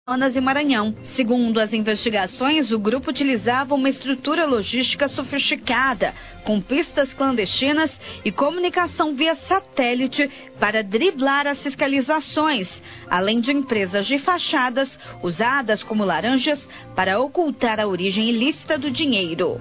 Amazonas e Maranhão. Segundo as investigações, o grupo utilizava uma estrutura logística sofisticada, com pistas clandestinas e comunicação via satélite para driblar as fiscalizações, além de empresas de fachadas usadas como laranjas para ocultar a origem ilícita do dinheiro.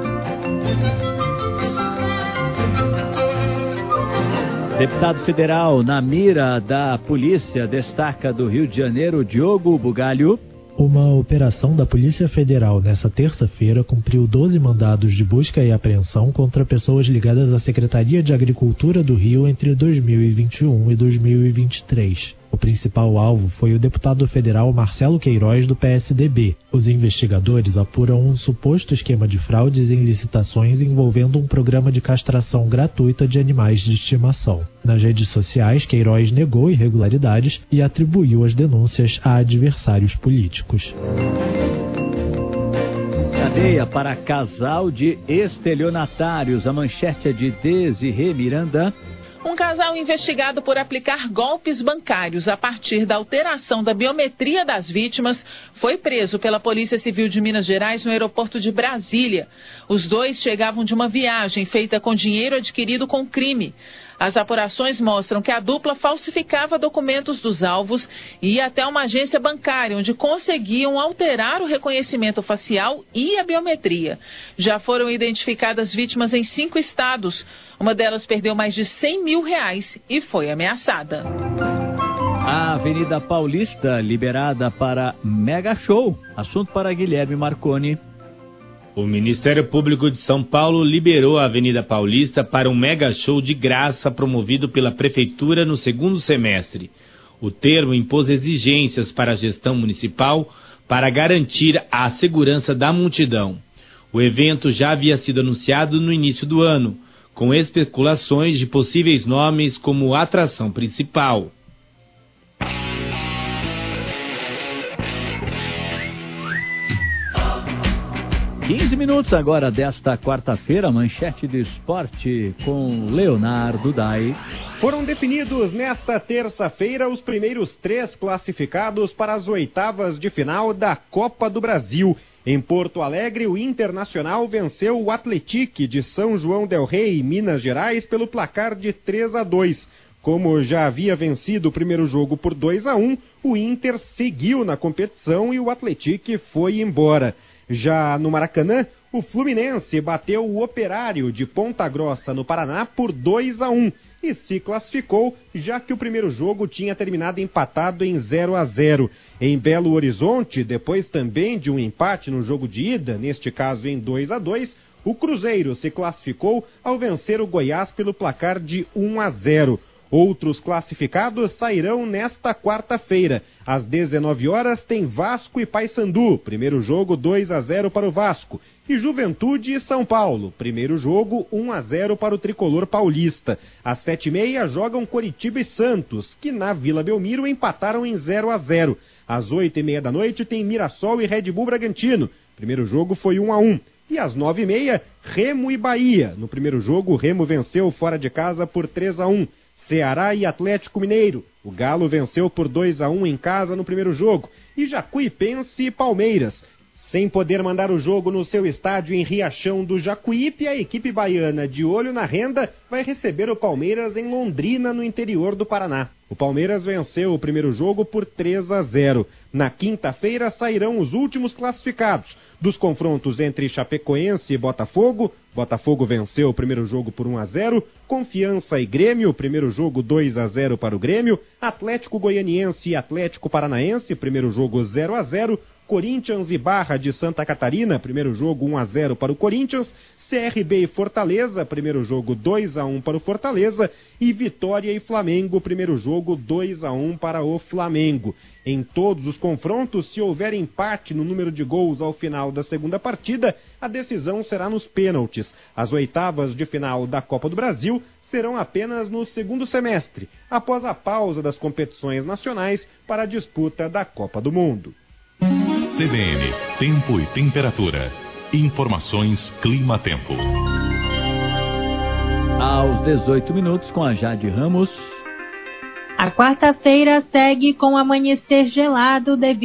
Deputado federal na mira da polícia, destaca do Rio de Janeiro, Diogo Bugalho. Uma operação da Polícia Federal nesta terça-feira cumpriu 12 mandados de busca e apreensão contra pessoas ligadas à Secretaria de Agricultura do Rio entre 2021 e 2023. O principal alvo foi o deputado federal Marcelo Queiroz, do PSDB. Os investigadores apuram um suposto esquema de fraudes em licitações envolvendo um programa de castração gratuita de animais de estimação. Nas redes sociais, Queiroz negou irregularidades e atribuiu as denúncias a adversários políticos. Cadeia para casal de estelionatários. A manchete é de Desirê Miranda. Um casal investigado por aplicar golpes bancários a partir da alteração da biometria das vítimas foi preso pela Polícia Civil de Minas Gerais no aeroporto de Brasília. Os dois chegavam de uma viagem feita com dinheiro adquirido com crime. As apurações mostram que a dupla falsificava documentos dos alvos e ia até uma agência bancária, onde conseguiam alterar o reconhecimento facial e a biometria. Já foram identificadas vítimas em 5 estados. Uma delas perdeu mais de R$100 mil e foi ameaçada. A Avenida Paulista liberada para mega show. Assunto para Guilherme Marconi. O Ministério Público de São Paulo liberou a Avenida Paulista para um mega show de graça promovido pela Prefeitura no segundo semestre. O termo impôs exigências para a gestão municipal para garantir a segurança da multidão. O evento já havia sido anunciado no início do ano, com especulações de possíveis nomes como atração principal. Minutos agora desta quarta-feira, manchete de esporte com Leonardo Dai. Foram definidos nesta terça-feira os primeiros 3 classificados para as oitavas de final da Copa do Brasil. Em Porto Alegre, o Internacional venceu o Atlético de São João del Rei, Minas Gerais, pelo placar de 3-2. Como já havia vencido o primeiro jogo por 2-1, o Inter seguiu na competição e o Atlético foi embora. Já no Maracanã, o Fluminense bateu o Operário de Ponta Grossa, no Paraná, por 2-1 e se classificou, já que o primeiro jogo tinha terminado empatado em 0-0. Em Belo Horizonte, depois também de um empate no jogo de ida, neste caso em 2-2, o Cruzeiro se classificou ao vencer o Goiás pelo placar de 1-0. Outros classificados sairão nesta quarta-feira. Às 19 horas tem Vasco e Paysandu. Primeiro jogo 2-0 para o Vasco. E Juventude e São Paulo. Primeiro jogo 1-0 para o tricolor paulista. Às 7h30 jogam Coritiba e Santos, que na Vila Belmiro empataram em 0-0. Às 8h30 da noite tem Mirassol e Red Bull Bragantino. Primeiro jogo foi 1-1. E às 9h30, Remo e Bahia. No primeiro jogo, o Remo venceu fora de casa por 3-1. Ceará e Atlético Mineiro. O Galo venceu por 2-1 em casa no primeiro jogo. E Jacuipense e Palmeiras. Sem poder mandar o jogo no seu estádio em Riachão do Jacuípe, a equipe baiana, de olho na renda, vai receber o Palmeiras em Londrina, no interior do Paraná. O Palmeiras venceu o primeiro jogo por 3-0. Na quinta-feira sairão os últimos classificados dos confrontos entre Chapecoense e Botafogo. Botafogo venceu o primeiro jogo por 1-0. Confiança e Grêmio, primeiro jogo 2-0 para o Grêmio. Atlético Goianiense e Atlético Paranaense, primeiro jogo 0-0. Corinthians e Barra de Santa Catarina, primeiro jogo 1-0 para o Corinthians. CRB e Fortaleza, primeiro jogo 2-1 para o Fortaleza. E Vitória e Flamengo, primeiro jogo 2-1 para o Flamengo. Em todos os confrontos, se houver empate no número de gols ao final da segunda partida, a decisão será nos pênaltis. As oitavas de final da Copa do Brasil serão apenas no segundo semestre, após a pausa das competições nacionais para a disputa da Copa do Mundo. CBN, tempo e temperatura. Informações Clima-Tempo. Aos 18 minutos com a Jade Ramos. A quarta-feira segue com amanhecer gelado devido